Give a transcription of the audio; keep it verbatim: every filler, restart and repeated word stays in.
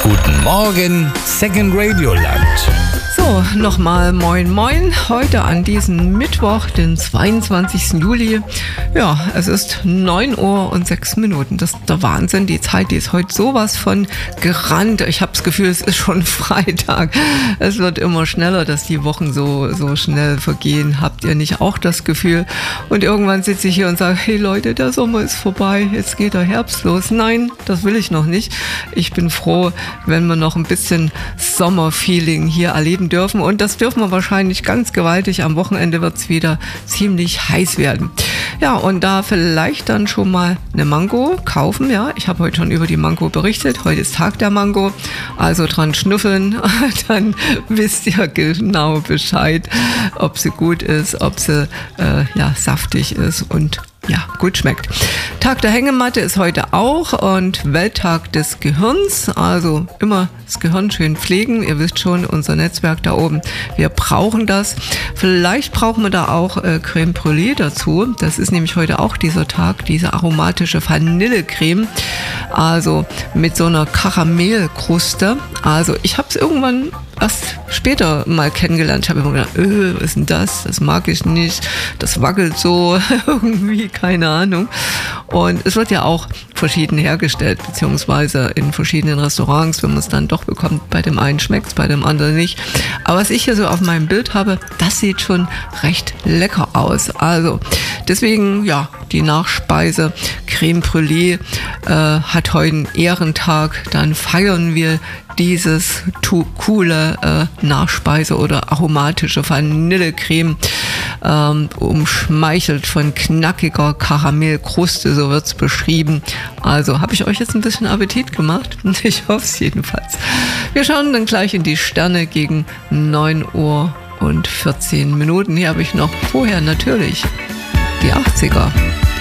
Guten Morgen, Second Radio Land. So, nochmal moin moin, heute an diesem Mittwoch, den zweiundzwanzigsten Juli. Ja, es ist neun Uhr und sechs Minuten. Das ist der Wahnsinn, die Zeit, die ist heute sowas von gerannt. Ich habe das Gefühl, es ist schon Freitag. Es wird immer schneller, dass die Wochen so, so schnell vergehen. Habt ihr nicht auch das Gefühl? Und irgendwann sitze ich hier und sage, hey Leute, der Sommer ist vorbei, jetzt geht der Herbst los. Nein, das will ich noch nicht. Ich bin froh, wenn wir noch ein bisschen Sommerfeeling hier erleben dürfen. Und das dürfen wir wahrscheinlich ganz gewaltig. Am Wochenende wird es wieder ziemlich heiß werden. Ja, und da vielleicht dann schon mal eine Mango kaufen. Ja, ich habe heute schon über die Mango berichtet. Heute ist Tag der Mango. Also dran schnüffeln. Dann wisst ihr genau Bescheid, ob sie gut ist, ob sie äh, ja, saftig ist und ja, gut schmeckt. Tag der Hängematte ist heute auch und Welttag des Gehirns. Also immer das Gehirn schön pflegen. Ihr wisst schon, unser Netzwerk da oben, wir brauchen das. Vielleicht brauchen wir da auch äh, Creme Brûlée dazu. Das ist nämlich heute auch dieser Tag, diese aromatische Vanillecreme. Also mit so einer Karamellkruste. Also ich habe es irgendwann erst später mal kennengelernt. Ich habe immer gedacht, öh, was ist denn das? Das mag ich nicht. Das wackelt so irgendwie, keine Ahnung. Und es wird ja auch verschieden hergestellt, beziehungsweise in verschiedenen Restaurants, wenn man es dann doch bekommt. Bei dem einen schmeckt es, bei dem anderen nicht. Aber was ich hier so auf meinem Bild habe, das sieht schon recht lecker aus. Also deswegen, ja, die Nachspeise Creme Brûlée äh, hat heute einen Ehrentag. Dann feiern wir dieses tu- coole äh, Nachspeise oder aromatische Vanillecreme, ähm, umschmeichelt von knackiger Karamellkruste, so wird's beschrieben. Also habe ich euch jetzt ein bisschen Appetit gemacht? Ich hoffe es jedenfalls. Wir schauen dann gleich in die Sterne gegen neun Uhr und vierzehn Minuten. Hier habe ich noch vorher natürlich die achtziger.